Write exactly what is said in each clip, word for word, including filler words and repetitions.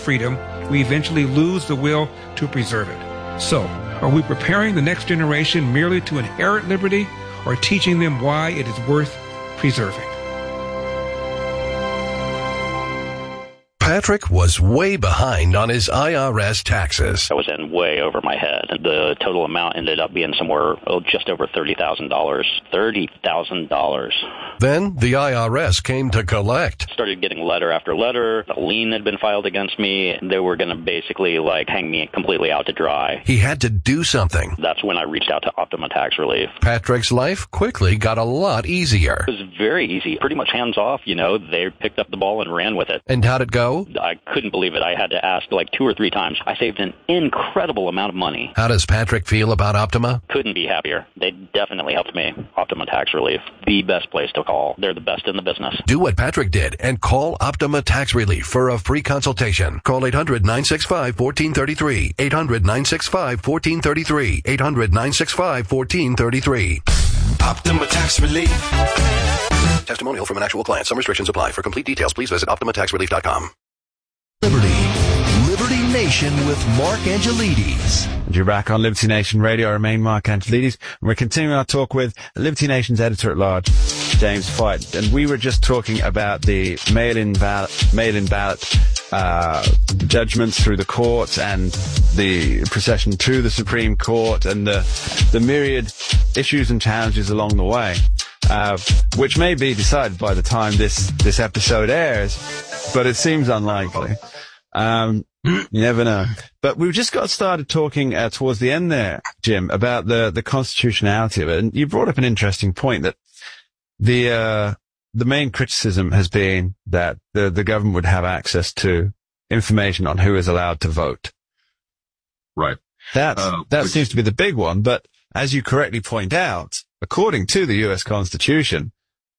freedom, we eventually lose the will to preserve it. So, are we preparing the next generation merely to inherit liberty, or teaching them why it is worth preserving? Patrick was way behind on his I R S taxes. I was in way over my head. The total amount ended up being somewhere oh, just over thirty thousand dollars. thirty thousand dollars. Then the I R S came to collect. Started getting letter after letter. A lien had been filed against me. They were going to basically like hang me completely out to dry. He had to do something. That's when I reached out to Optima Tax Relief. Patrick's life quickly got a lot easier. It was very easy. Pretty much hands off, you know. They picked up the ball and ran with it. And how'd it go? I couldn't believe it. I had to ask like two or three times. I saved an incredible amount of money. How does Patrick feel about Optima? Couldn't be happier. They definitely helped me. Optima Tax Relief, the best place to call. They're the best in the business. Do what Patrick did and call Optima Tax Relief for a free consultation. Call eight hundred, nine six five, one four three three. eight hundred, nine six five, one four three three. eight hundred, nine six five, one four three three. Optima Tax Relief. Testimonial from an actual client. Some restrictions apply. For complete details, please visit optima tax relief dot com. Liberty. Liberty Nation with Mark Angelides. And you're back on Liberty Nation Radio. I remain Mark Angelides. And we're continuing our talk with Liberty Nation's editor-at-large, James Foyt. And we were just talking about the mail-in ballot, mail-in ballot uh, judgments through the courts and the procession to the Supreme Court and the, the myriad issues and challenges along the way, uh, which may be decided by the time this, this episode airs, but it seems unlikely. Um, you never know. But we've just got started talking uh, towards the end there, Jim, about the, the constitutionality of it. And you brought up an interesting point that the, uh, the main criticism has been that the, the government would have access to information on who is allowed to vote. Right. That, uh, that which, seems to be the big one. But as you correctly point out, according to the U S Constitution,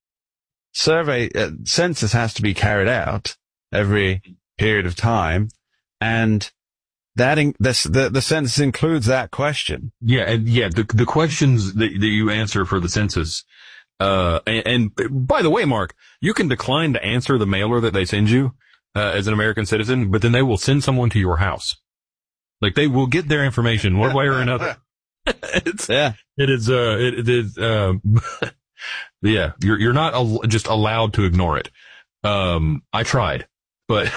survey, uh, census has to be carried out every period of time, and that in, this, the the census includes that question. Yeah, and yeah, the the questions that, that you answer for the census, uh, and, and by the way, Mark, you can decline to answer the mailer that they send you uh, as an American citizen, but then they will send someone to your house. Like they will get their information one way or another. it's, yeah, it is. Uh, it, it is. Uh, yeah, you're you're not al- just allowed to ignore it. Um, I tried, but.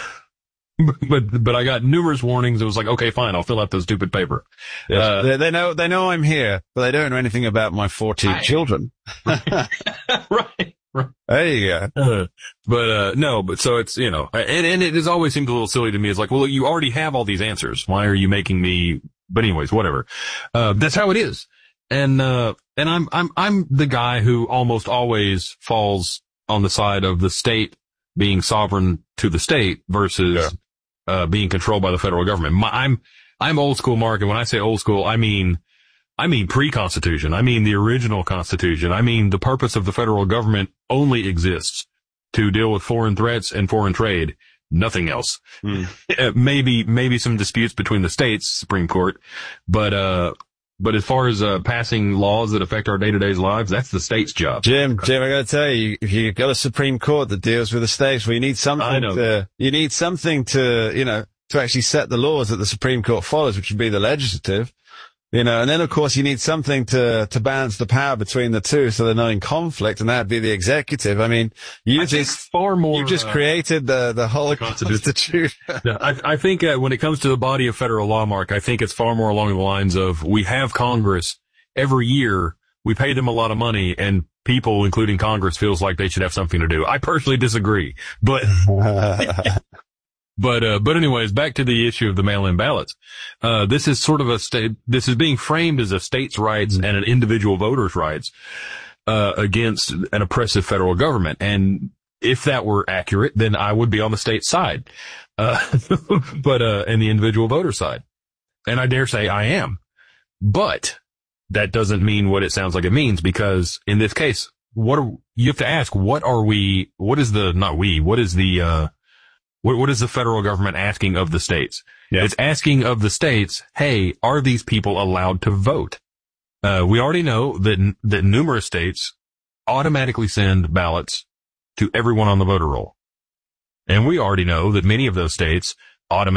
But, but I got numerous warnings. It was like, okay, fine, I'll fill out the stupid paper. Yes. Uh, they, they know, they know I'm here, but they don't know anything about my fourteen I, children. right, right. There you go. Uh, but, uh, no, but so it's, you know, and, and it has always seemed a little silly to me. It's like, well, you already have all these answers. Why are you making me, but anyways, whatever. Uh, that's how it is. And, uh, and I'm, I'm, I'm the guy who almost always falls on the side of the state being sovereign to the state versus, yeah. Uh, being controlled by the federal government. My, I'm, I'm old school, Mark, and when I say old school, I mean, I mean pre-constitution. I mean the original constitution. I mean the purpose of the federal government only exists to deal with foreign threats and foreign trade. Nothing else. Mm. maybe, maybe some disputes between the states, Supreme Court, but, uh, but as far as, uh, passing laws that affect our day-to-day lives, that's the state's job. Jim, Jim, I gotta tell you, if you've got a Supreme Court that deals with the states, well, you need something I know. to, you need something to, you know, to actually set the laws that the Supreme Court follows, which would be the legislative. You know, and then of course you need something to, to balance the power between the two so they're not in conflict, and that'd be the executive. I mean, you I just, far more, you just uh, created the, the whole the Constitution. Constitution. yeah, I, I think uh, when it comes to the body of federal law, Mark, I think it's far more along the lines of we have Congress every year. We pay them a lot of money, and people, including Congress, feels like they should have something to do. I personally disagree, but, but, uh, but anyways, back to the issue of the mail-in ballots. Uh, this is sort of a state, this is being framed as a state's rights and an individual voter's rights, uh, against an oppressive federal government. And if that were accurate, then I would be on the state side, uh, but, uh, and the individual voter side. And I dare say I am. But that doesn't mean what it sounds like it means, because in this case, what are, you have to ask, what are we, what is the, not we, what is the, uh, what, what is the federal government asking of the states? Yeah. It's asking of the states, hey, are these people allowed to vote? Uh, we already know that, that numerous states automatically send ballots to everyone on the voter roll. And we already know that many of those states automatically